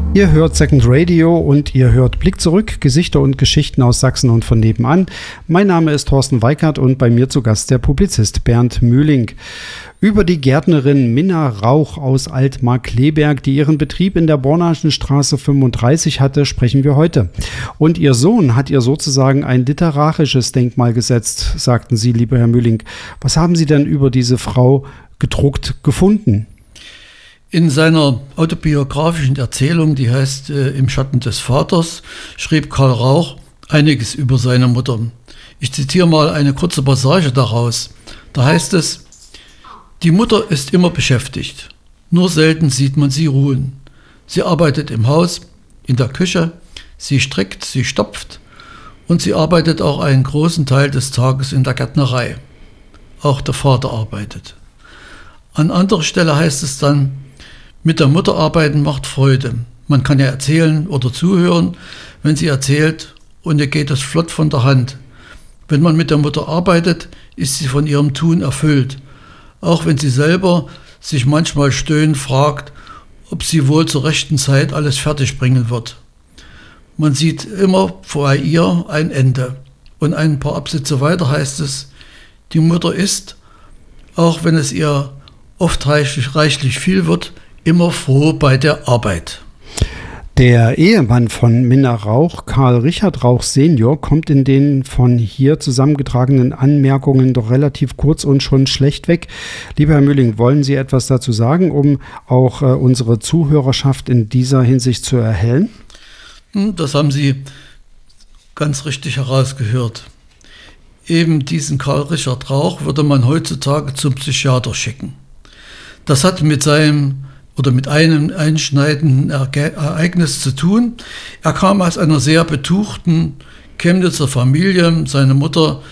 Ihr hört Second Radio und ihr hört Blick zurück, Gesichter und Geschichten aus Sachsen und von nebenan. Mein Name ist Thorsten Weikert und bei mir zu Gast der Publizist Bernd Mühling. Über die Gärtnerin Minna Rauch aus Altmark-Kleeberg, die ihren Betrieb in der Bornaschen Straße 35 hatte, sprechen wir heute. Und ihr Sohn hat ihr sozusagen ein literarisches Denkmal gesetzt, sagten Sie, lieber Herr Mühling. Was haben Sie denn über diese Frau gedruckt gefunden? In seiner autobiografischen Erzählung, die heißt Im Schatten des Vaters, schrieb Karl Rauch einiges über seine Mutter. Ich zitiere mal eine kurze Passage daraus. Da heißt es: Die Mutter ist immer beschäftigt. Nur selten sieht man sie ruhen. Sie arbeitet im Haus, in der Küche, sie strickt, sie stopft und sie arbeitet auch einen großen Teil des Tages in der Gärtnerei. Auch der Vater arbeitet. An anderer Stelle heißt es dann: Mit der Mutter arbeiten macht Freude. Man kann ja erzählen oder zuhören, wenn sie erzählt, und ihr geht es flott von der Hand. Wenn man mit der Mutter arbeitet, ist sie von ihrem Tun erfüllt. Auch wenn sie selber sich manchmal stöhnend fragt, ob sie wohl zur rechten Zeit alles fertig bringen wird. Man sieht immer vor ihr ein Ende. Und ein paar Absätze weiter heißt es: Die Mutter ist, auch wenn es ihr oft reichlich viel wird, immer froh bei der Arbeit. Der Ehemann von Minna Rauch, Karl Richard Rauch Senior, kommt in den von hier zusammengetragenen Anmerkungen doch relativ kurz und schon schlecht weg. Lieber Herr Mühling, wollen Sie etwas dazu sagen, um auch unsere Zuhörerschaft in dieser Hinsicht zu erhellen? Das haben Sie ganz richtig herausgehört. Eben diesen Karl Richard Rauch würde man heutzutage zum Psychiater schicken. Das hat mit einem einschneidenden Ereignis zu tun. Er kam aus einer sehr betuchten Chemnitzer Familie. Seine Mutter,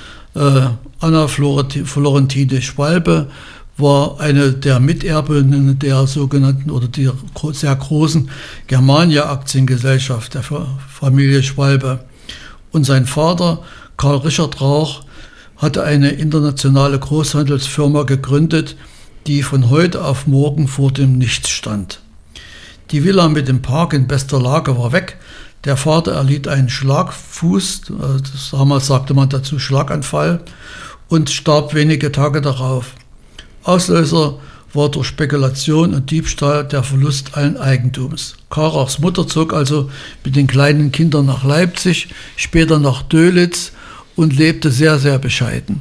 Anna Florentine Schwalbe, war eine der Miterbinnen der sogenannten oder der sehr großen Germania-Aktiengesellschaft der Familie Schwalbe. Und sein Vater, Karl Richard Rauch, hatte eine internationale Großhandelsfirma gegründet, die von heute auf morgen vor dem Nichts stand. Die Villa mit dem Park in bester Lage war weg. Der Vater erlitt einen Schlagfuß, damals sagte man dazu Schlaganfall, und starb wenige Tage darauf. Auslöser war durch Spekulation und Diebstahl der Verlust allen Eigentums. Karl Rauchs Mutter zog also mit den kleinen Kindern nach Leipzig, später nach Dölitz und lebte sehr, sehr bescheiden.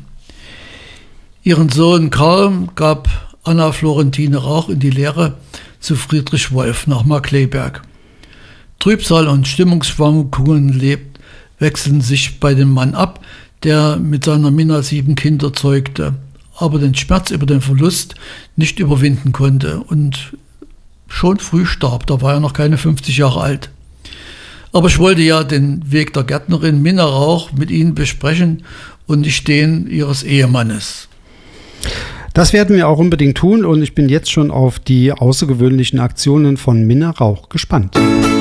Ihren Sohn Karl gab Anna Florentine Rauch in die Lehre zu Friedrich Wolf nach Markkleeberg. Trübsal und Stimmungsschwankungen wechseln sich bei dem Mann ab, der mit seiner Minna 7 Kinder zeugte, aber den Schmerz über den Verlust nicht überwinden konnte und schon früh starb. Da war er noch keine 50 Jahre alt. Aber ich wollte ja den Weg der Gärtnerin Minna Rauch mit Ihnen besprechen und nicht den Ihres Ehemannes. Das werden wir auch unbedingt tun und ich bin jetzt schon auf die außergewöhnlichen Aktionen von Minna Rauch gespannt.